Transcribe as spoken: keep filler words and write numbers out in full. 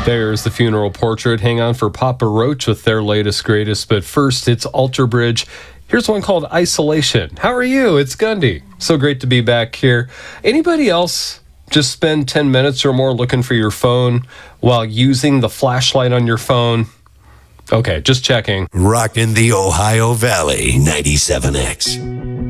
There's the funeral portrait. Hang on for Papa Roach with their latest greatest. But first, it's Alter Bridge. Here's one called Isolation. How are you? It's Gundy. So great to be back here. Anybody else just spend ten minutes or more looking for your phone while using the flashlight on your phone? Okay, just checking. Rockin' the Ohio Valley, ninety-seven X.